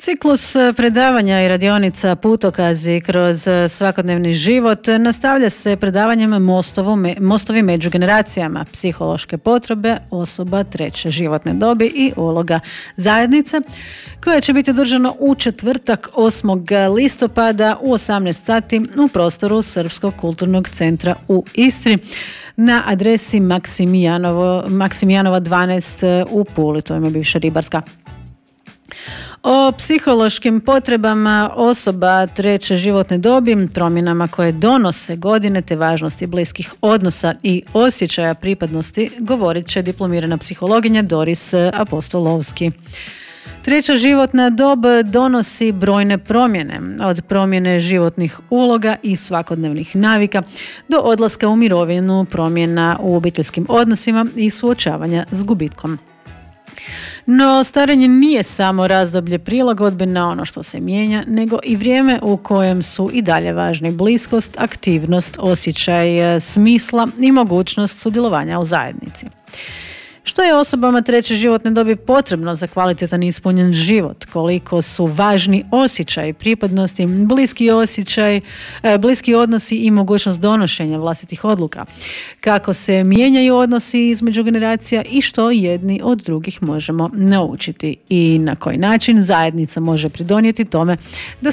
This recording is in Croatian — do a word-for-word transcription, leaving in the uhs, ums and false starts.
Ciklus predavanja i radionica Putokazi kroz svakodnevni život nastavlja se predavanjem mostovu, Mostovi među generacijama, psihološke potrebe osoba treće životne dobi i uloga zajednice, koja će biti održano u četvrtak osmog listopada u osamnaest sati u prostoru Srpskog kulturnog centra u Istri na adresi Maksimijanovo, Maksimijanova dvanaest u Puli, to je bivša Ribarska. O psihološkim potrebama osoba treće životne dobi, promjenama koje donose godine te važnosti bliskih odnosa i osjećaja pripadnosti govorit će diplomirana psihologinja Doris Apostolovski. Treća životna dob donosi brojne promjene, od promjene životnih uloga i svakodnevnih navika do odlaska u mirovinu, promjena u obiteljskim odnosima i suočavanja s gubitkom. No, starenje nije samo razdoblje prilagodbe na ono što se mijenja, nego i vrijeme u kojem su i dalje važni bliskost, aktivnost, osjećaj smisla i mogućnost sudjelovanja u zajednici. Što je osobama treće životne dobi potrebno za kvalitetan i ispunjen život? Koliko su važni osjećaj pripadnosti, bliski osjećaj, bliski odnosi i mogućnost donošenja vlastitih odluka? Kako se mijenjaju odnosi između generacija i što jedni od drugih možemo naučiti? I na koji način zajednica može pridonijeti tome da